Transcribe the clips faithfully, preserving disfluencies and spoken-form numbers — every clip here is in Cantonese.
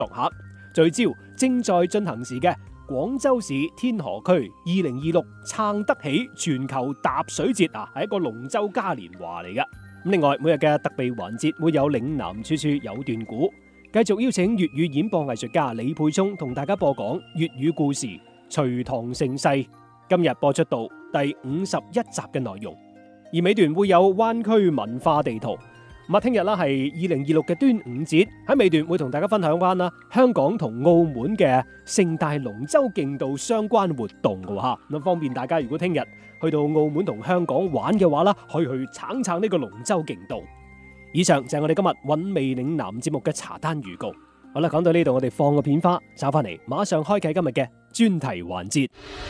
讀下，聚焦正在進行時嘅廣州市天河區二零二六撐得起全球踏水節啊，係一個龍舟嘉年華嚟噶。咁另外每日嘅特備環節會有嶺南處處有段古，繼續邀請粵語演播藝術家李沛聰同大家播講粵語故事《隋唐盛世》。今日播出到第五十一集嘅內容，而尾段會有灣區文化地圖。咁啊，聽日啦係二零二六嘅端午節，喺尾段會同大家分享翻啦香港同澳門嘅盛大龍舟競渡相關活動嘅吓，咁方便大家如果聽日去到澳門同香港玩嘅話啦，可以去撐撐呢個龍舟競渡。以上就係我哋今日韻味嶺南節目嘅茶單預告。好啦，講到呢度，我哋放個片花，找翻嚟，馬上開啟今日嘅專題環節。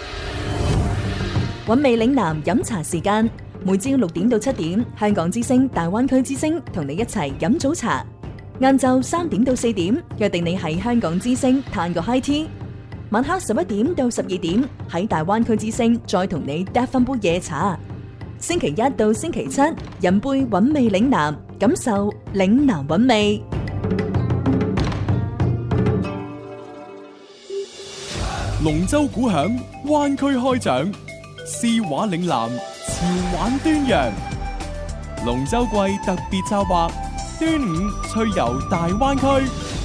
韻味嶺南飲茶時間，每朝六點到七點，香港之聲、大灣區之聲同你一齊飲早茶。晏晝三點到四點，約定你喺香港之聲嘆個 high tea。晚黑十一點到十二點，喺大灣區之聲再同你嗒翻杯夜茶。星期一到星期七，飲杯韻味嶺南，感受嶺南韻味。 龍舟鼓響，灣區開獎，詩畫嶺南，潮玩端陽。龍舟季特別策劃，端午趣遊大灣區。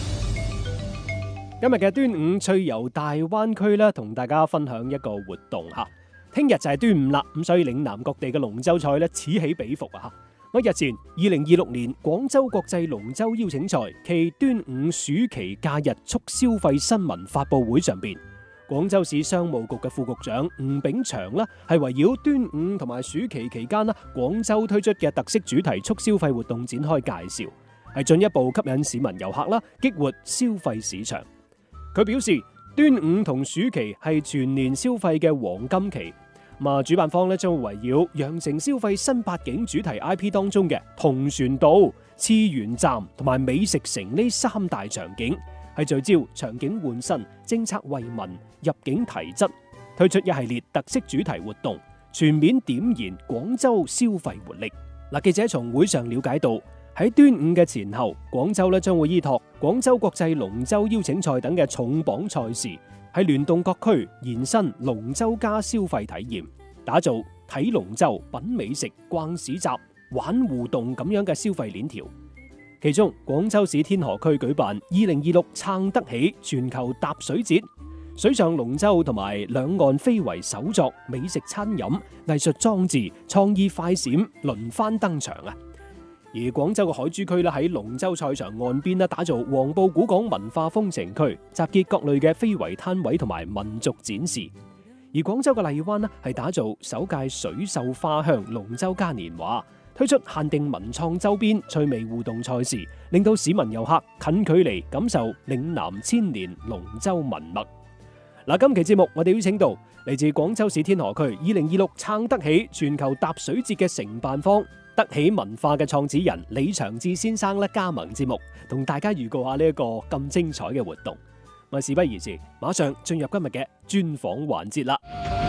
今日嘅端午趣遊大灣區咧，同大家分享一個活動吓。聽日就係端午啦，咁所以嶺南各地嘅龍舟賽咧此起彼伏啊吓。我日前二零二六年廣州國際龍舟邀請賽暨端午暑期假日促消費新聞發佈會上邊，廣州市商務局嘅副局長吳炳祥啦，係圍繞端午同埋暑期期間啦，廣州推出嘅特色主題促消費活動展開介紹，係進一步吸引市民遊客啦，激活消費市場。佢表示，端午同暑期係全年消費嘅黃金期，咁啊，主辦方咧將會圍繞羊城消費新八景主題 I P 當中嘅同船渡、次元站同埋美食城呢三大場景，係聚焦場景換新、政策惠民、入境提質，推出一系列特色主題活動，全面點燃廣州消費活力。嗱，記者從會上了解到，喺端午嘅前後，廣州咧將會依託廣州國際龍舟邀請賽等嘅重磅賽事，喺聯動各區延伸龍舟加消費體驗，打造睇龍舟、品美食、逛市集、玩互動咁樣嘅消費鏈條。其中，廣州市天河區舉辦二零二六撐得起全球踏水節，水上龍舟同埋兩岸非遺手作、美食餐飲、藝術裝置、創意快閃輪番登場啊！而廣州嘅海珠區咧喺龍舟賽場岸邊咧打造黃埔古港文化風情區，集結各類嘅非遺攤位同埋民族展示。而廣州嘅荔灣咧係打造首屆水秀花香龍舟嘉年華，推出限定文創周邊趣味互動賽事，令到市民遊客近距離感受嶺南千年龍舟文脈。嗱，今期節目我哋邀請到嚟自廣州市天河區二零二六撐得起全球踏水節嘅承辦方得起文化嘅創始人李長志先生咧加盟節目，同大家預告下呢一個咁精彩嘅活動。我事不宜遲，馬上進入今日嘅專訪環節啦。